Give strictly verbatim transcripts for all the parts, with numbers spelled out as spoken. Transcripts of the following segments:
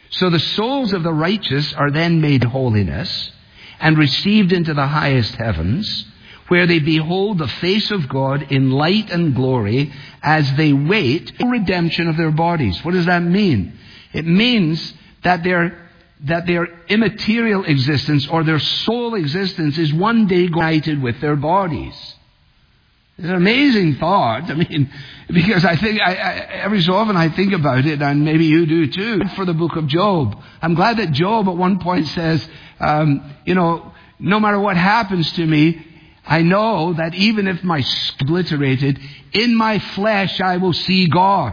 So the souls of the righteous are then made holiness and received into the highest heavens, where they behold the face of God in light and glory as they wait for redemption of their bodies. What does that mean? It means that their, that their immaterial existence or their soul existence is one day united with their bodies. It's an amazing thought. I mean, because I think, I, I, every so often I think about it, and maybe you do too, for the book of Job. I'm glad that Job at one point says, um, you know, no matter what happens to me, I know that even if my skin is obliterated, in my flesh I will see God.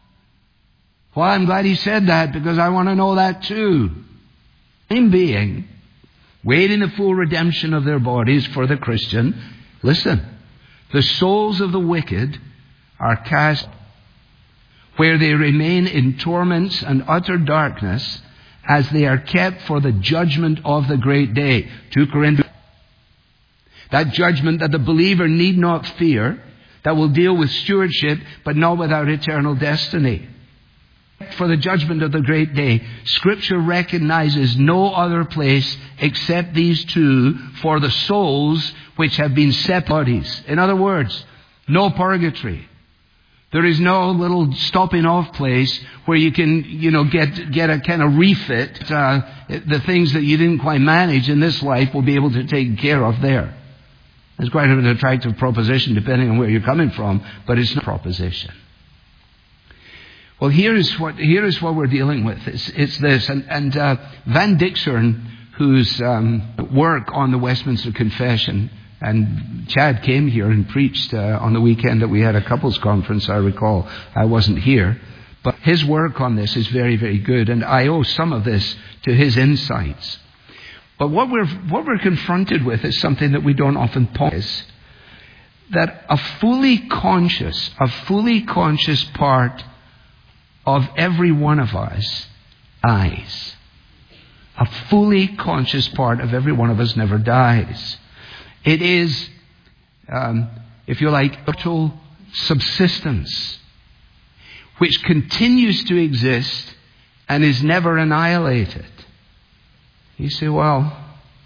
Well, I'm glad he said that, because I want to know that too. Same being, waiting the full redemption of their bodies for the Christian. Listen, the souls of the wicked are cast where they remain in torments and utter darkness as they are kept for the judgment of the great day. Second Corinthians. That judgment that the believer need not fear, that will deal with stewardship, but not without eternal destiny. For the judgment of the great day, Scripture recognizes no other place except these two for the souls which have been set bodies. In other words, no purgatory. There is no little stopping off place where you can, you know, get get a kind of refit. Uh, the things that you didn't quite manage in this life will be able to take care of there. It's quite an attractive proposition depending on where you're coming from, but it's not a proposition. Well, here is what here is what we're dealing with. It's, it's this, and, and uh, Van Dixern, whose um, work on the Westminster Confession, and Chad came here and preached uh, on the weekend that we had a couples conference. I recall I wasn't here, but his work on this is very, very good, and I owe some of this to his insights. But what we're what we're confronted with is something that we don't often pause. That a fully conscious, a fully conscious part of every one of us dies. A fully conscious part of every one of us never dies. It is, um, if you like, total subsistence, which continues to exist and is never annihilated. You say, well,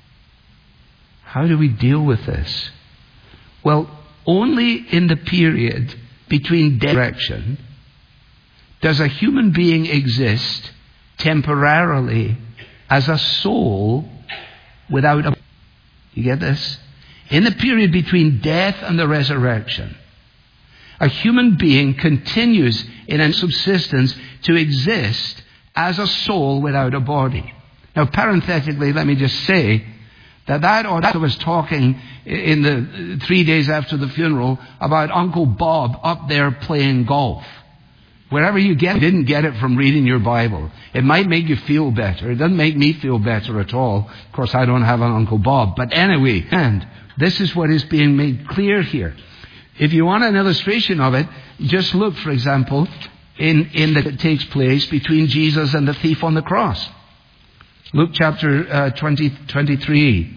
how do we deal with this? Well, only in the period between death and resurrection does a human being exist temporarily as a soul without a... You get this? In the period between death and the resurrection, a human being continues in a subsistence to exist as a soul without a body. Now, parenthetically, let me just say that that or that was talking in the three days after the funeral about Uncle Bob up there playing golf. Wherever you get it, you didn't get it from reading your Bible. It might make you feel better. It doesn't make me feel better at all. Of course, I don't have an Uncle Bob. But anyway, and this is what is being made clear here. If you want an illustration of it, just look, for example, in, in that it takes place between Jesus and the thief on the cross. Luke chapter uh, twenty, twenty-three.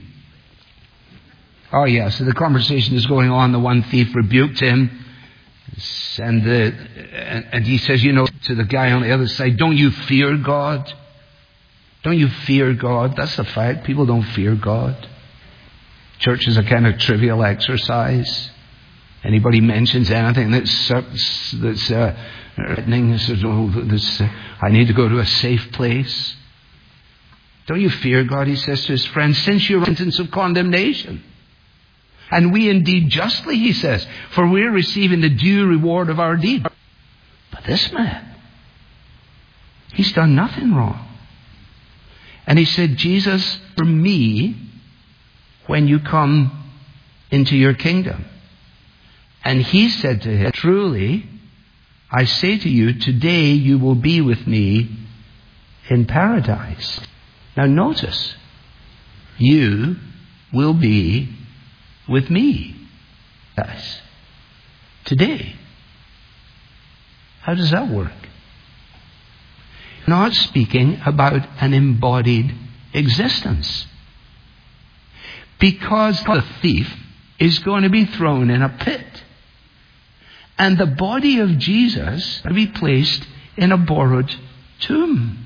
Oh, yeah, so the conversation is going on. The one thief rebuked him. And, uh, and, and he says, you know, to the guy on the other side, don't you fear God? Don't you fear God? That's the fact. People don't fear God. Church is a kind of trivial exercise. Anybody mentions anything that's uh, that's uh, threatening, says, oh, this, uh, I need to go to a safe place. Don't you fear God, he says to his friends, since your sentence of condemnation. And we indeed justly, he says, for we're receiving the due reward of our deed. But this man, he's done nothing wrong. And he said, Jesus, for me, when you come into your kingdom. And he said to him, truly, I say to you, today you will be with me in paradise. Now notice, you will be with me. Yes. Today. How does that work? Not speaking about an embodied existence. Because the thief is going to be thrown in a pit. And the body of Jesus will be placed in a borrowed tomb.